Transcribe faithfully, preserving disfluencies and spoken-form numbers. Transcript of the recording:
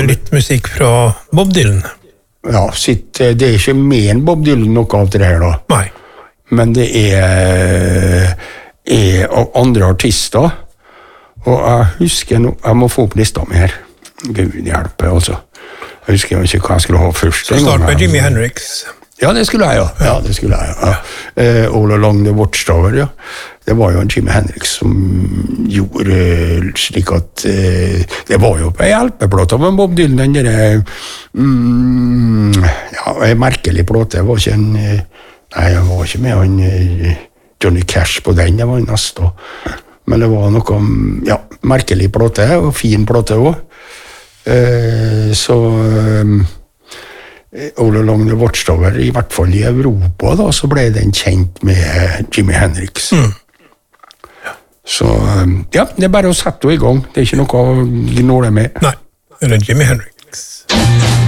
det litt musikk fra Bob Dylan? Ja, sitt, det er ikke mer enn Bob Dylan noe av det her da. Nei. Men det er, er av andre artister, og jeg husker no, jeg må få opp lista mi her. Gud hjelpe, altså. Jeg husker ikke hva jeg skulle ha først. Så start med Jimi Hendrix. Ja, det skulle jeg, ja. ja, det skulle jeg, ja. Uh, All Along the Watchtower, ja. Det var jo en Jimi Hendrix som gjorde uh, slik at uh, det var jo på en hjelpeplåt av en Bob Dylan, den der mm, ja, en merkelig plåt. Det var ikke en uh, nei, jeg var ikke med han uh, Johnny Cash på den, det var en neste. Men det var noe ja, merkelig plåte, og fin plåte også. Uh, så um, All Along the Watchtower, i hvert fall i Europa, da, så ble den kjent med Jimi Hendrix. Mm. Så ja, det er bare å sette henne i gang. Det er ikke noe å gnåle med. Nei, det er Jimi Hendrix.